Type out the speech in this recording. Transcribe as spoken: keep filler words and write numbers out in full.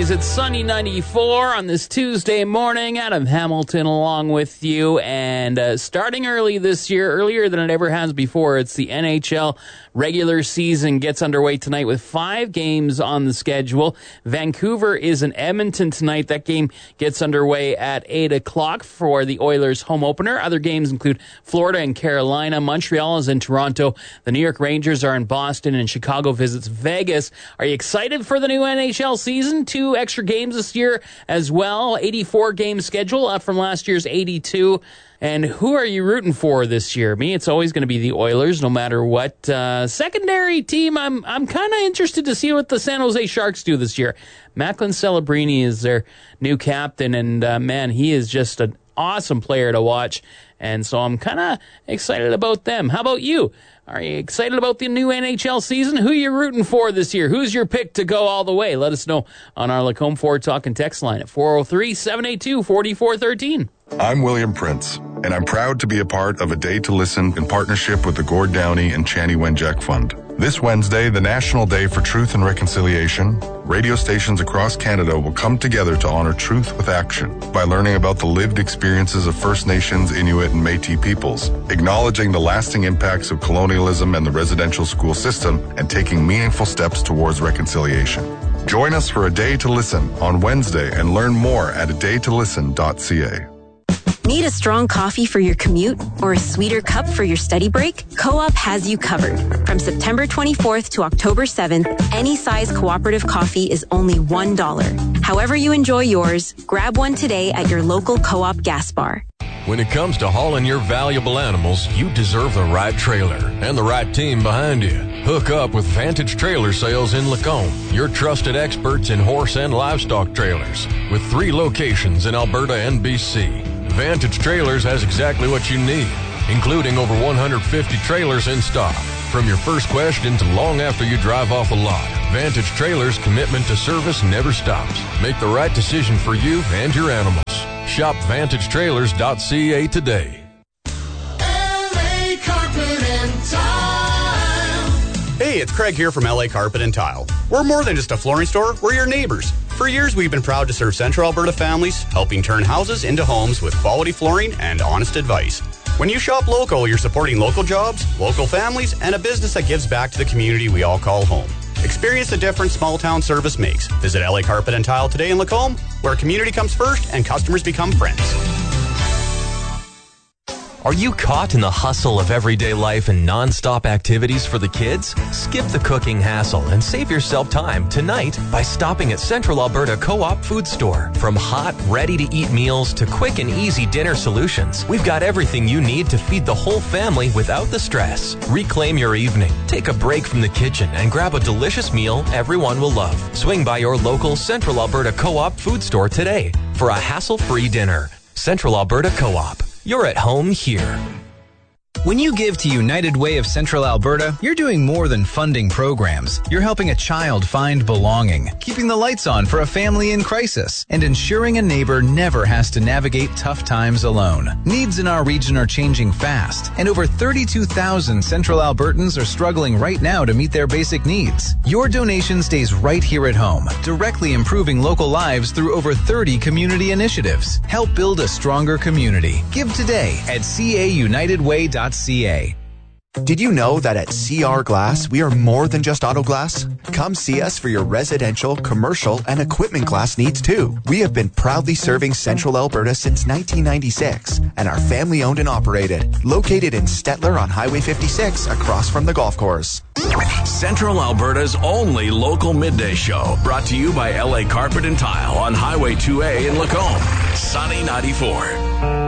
boys. It's Sunny ninety-four on this Tuesday morning. Adam Hamilton along with you. And uh, starting early this year, earlier than it ever has before, it's the N H L regular season gets underway tonight with five games on the schedule. Vancouver is in Edmonton tonight. That game gets underway at eight o'clock for the Oilers home opener. Other games include Florida and Carolina. Montreal is in Toronto. The New York Rangers are in Boston, and Chicago visits Vegas. Are you excited for the new N H L season? Two extra games this year as well. eighty-four game schedule up from last year's eighty-two. And who are you rooting for this year? Me, it's always going to be the Oilers, no matter what. Uh, secondary team, I'm I'm kind of interested to see what the San Jose Sharks do this year. Macklin Celebrini is their new captain, and uh, man, he is just an awesome player to watch. And so I'm kind of excited about them. How about you? Are you excited about the new N H L season? Who are you rooting for this year? Who's your pick to go all the way? Let us know on our Lacombe Ford Talk and Text line at four oh three, seven eight two, four four one three. I'm William Prince, and I'm proud to be a part of A Day to Listen in partnership with the Gord Downey and Chani Wenjack Fund. This Wednesday, the National Day for Truth and Reconciliation, radio stations across Canada will come together to honor truth with action by learning about the lived experiences of First Nations, Inuit, and Métis peoples, acknowledging the lasting impacts of colonialism and the residential school system, and taking meaningful steps towards reconciliation. Join us for A Day to Listen on Wednesday and learn more at a day to listen dot c a. Need a strong coffee for your commute or a sweeter cup for your study break? Co-op has you covered. From September twenty-fourth to October seventh, any size cooperative coffee is only one dollar. However you enjoy yours, grab one today at your local Co-op gas bar. When it comes to hauling your valuable animals, you deserve the right trailer and the right team behind you. Hook up with Vantage Trailer Sales in Lacombe, your trusted experts in horse and livestock trailers, with three locations in Alberta and B C. Vantage Trailers has exactly what you need, including over one hundred fifty trailers in stock. From your first question to long after you drive off the lot, Vantage Trailers' commitment to service never stops. Make the right decision for you and your animals. Shop vantage trailers dot c a today. L A Carpet and Tile. Hey, it's Craig here from L A Carpet and Tile. We're more than just a flooring store, we're your neighbors. For years, we've been proud to serve Central Alberta families, helping turn houses into homes with quality flooring and honest advice. When you shop local, you're supporting local jobs, local families, and a business that gives back to the community we all call home. Experience the difference small-town service makes. Visit L A Carpet and Tile today in Lacombe, where community comes first and customers become friends. Are you caught in the hustle of everyday life and non-stop activities for the kids? Skip the cooking hassle and save yourself time tonight by stopping at Central Alberta Co-op Food Store. From hot, ready-to-eat meals to quick and easy dinner solutions, we've got everything you need to feed the whole family without the stress. Reclaim your evening. Take a break from the kitchen and grab a delicious meal everyone will love. Swing by your local Central Alberta Co-op Food Store today for a hassle-free dinner. Central Alberta Co-op. You're at home here. When you give to United Way of Central Alberta, you're doing more than funding programs. You're helping a child find belonging, keeping the lights on for a family in crisis, and ensuring a neighbor never has to navigate tough times alone. Needs in our region are changing fast, and over thirty-two thousand Central Albertans are struggling right now to meet their basic needs. Your donation stays right here at home, directly improving local lives through over thirty community initiatives. Help build a stronger community. Give today at c a united way dot c a. Did you know that at C R Glass, we are more than just auto glass? Come see us for your residential, commercial, and equipment glass needs too. We have been proudly serving Central Alberta since nineteen ninety-six and are family owned and operated, located in Stettler on Highway fifty-six across from the golf course. Central Alberta's only local midday show, brought to you by L A Carpet and Tile on Highway two A in Lacombe. Sunny ninety-four.